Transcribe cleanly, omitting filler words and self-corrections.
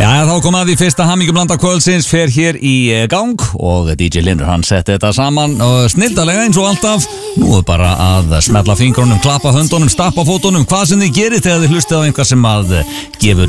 Já, þá kom að því fyrsta hamingjublanda kvöldsins fer hér í gang og DJ Linur hann setti þetta saman og snildalega eins og alltaf. Nú er bara að smella fingrunum, klappa höndunum, stappa fótunum, hvað sem þið gerir þegar þið hlustið á einhver sem að gefur